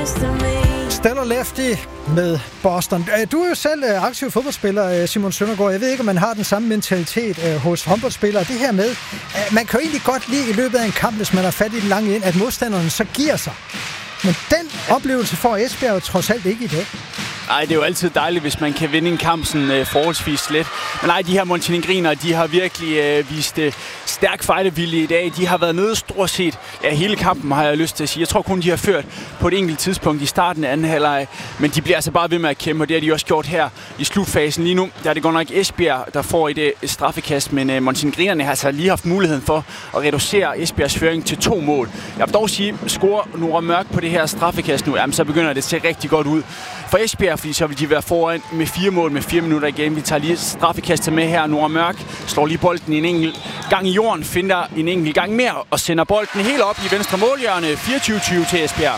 Stellar Lefty med Boston. Du er jo selv aktiv fodboldspiller, Simon Søndergaard. Jeg ved ikke, om man har den samme mentalitet hos håndboldspillere. Det her med, man kan jo egentlig godt lide i løbet af en kamp, hvis man er fat i den lange ind, at modstanderne så giver sig. Men den oplevelse får Esbjerg jo trods alt ikke i dag. Nej, det er jo altid dejligt, hvis man kan vinde en kamp sådan forholdsvis let. Men nej, de her montenegrinere, de har virkelig vist stærk fightervilje i dag. De har været nede stort set hele kampen, har jeg lyst til at sige. Jeg tror kun, de har ført på et enkelt tidspunkt i starten af anden halvleg. Men de bliver altså bare ved med at kæmpe, og det har de også gjort her i slutfasen. Lige nu der er det godt nok Esbjerg, der får et straffekast, men montenegrinerne har altså lige haft muligheden for at reducere Esbjergs føring til 2 mål. Jeg vil dog sige, scorer Nora Mørk på det her straffekast nu, jamen, så begynder det at se rigtig godt ud for Esbjerg, fordi så vil de være foran med 4 mål med 4 minutter igen. Vi tager lige straffekastet med her. Nora Mørk slår lige bolden en enkelt gang i jorden, finder en enkelt gang mere og sender bolden helt op i venstre målhjørne. 24-20 til Esbjerg.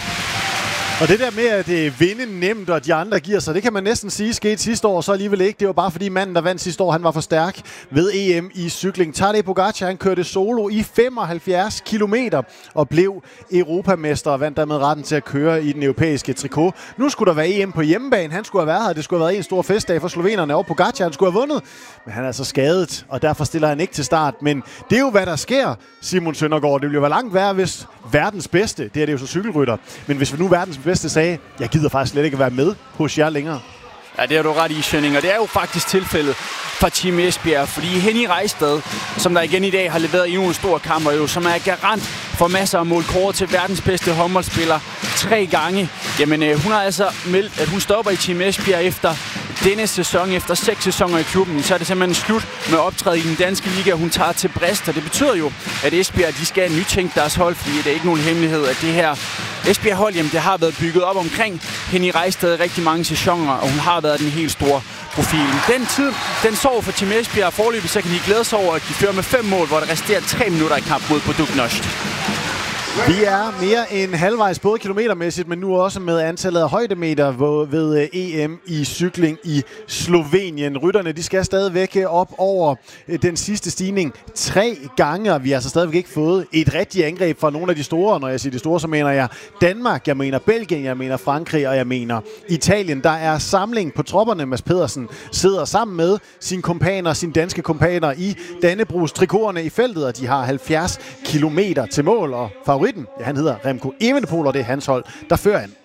Og det der med at vinde nemt, og de andre giver sig, det kan man næsten sige skete sidste år, så alligevel ikke. Det var bare fordi manden, der vandt sidste år, han var for stærk ved EM i cykling. Tadej Pogačar, han kørte solo i 75 kilometer og blev europamester og vandt dermed retten til at køre i den europæiske trikot. Nu skulle der være EM på hjemmebane. Han skulle have været her. Det skulle have været en stor festdag for slovenerne, og Pogačar, han skulle have vundet. Men han er altså skadet, og derfor stiller han ikke til start. Men det er jo, hvad der sker, Simon Søndergaard. Det ville jo være langt værre, hvis verdens bedste, det er det jo så cykelrytter, men hvis vi nu verdens bedste sagde, jeg gider faktisk slet ikke at være med hos jer længere. Ja, det har du ret i, Schønning, og det er jo faktisk tilfældet for Team Esbjerg, fordi Henny Reistad, som der igen i dag har leveret endnu en stor kamp, og jo, som er garant for masser af mål, kåret til verdens bedste håndboldspiller 3 gange. Jamen, hun har altså meldt, at hun stopper i Team Esbjerg efter denne sæson, efter 6 sæsoner i klubben. Så er det simpelthen slut med at optræde i den danske liga. Hun tager til Brest, og det betyder jo, at Esbjerg de skal nytænke deres hold, fordi det er ikke nogen hemmelighed, at det her Esbjerg-hold, jamen, det har været bygget op omkring Henny Reistad i rigtig mange sæsoner, og hun har været den helt store profil. Den tid, den sover for Team Esbjerg. Foreløbig så kan de glæde sig over, at de fører med 5 mål, hvor der resterer 3 minutter i kamp mod Budućnost. Vi er mere end halvvejs, både kilometermæssigt, men nu også med antallet af højdemeter ved EM i cykling i Slovenien. Rytterne, de skal stadigvæk op over den sidste stigning 3 gange, og vi har altså stadigvæk ikke fået et rigtigt angreb fra nogle af de store. Når jeg siger de store, så mener jeg Danmark, jeg mener Belgien, jeg mener Frankrig, og jeg mener Italien. Der er samling på tropperne. Mads Pedersen sidder sammen med sine kompaner, sine danske kompaner i Dannebrogs trikoterne i feltet, og de har 70 kilometer til mål, og favoritten, ja, han hedder Remco Evenepoel, og det er hans hold, der fører an.